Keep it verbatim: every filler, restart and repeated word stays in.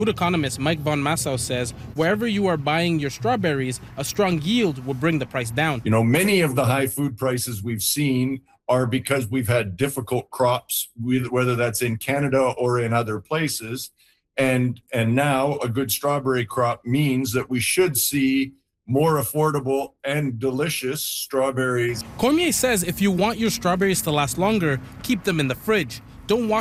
Food economist Mike Von Massow says wherever you are buying your strawberries, a strong yield will bring the price down. You know, many of the high food prices we've seen are because we've had difficult crops, whether that's in Canada or in other places. And, and now a good strawberry crop means that we should see more affordable and delicious strawberries. Cormier says if you want your strawberries to last longer, keep them in the fridge. Don't wash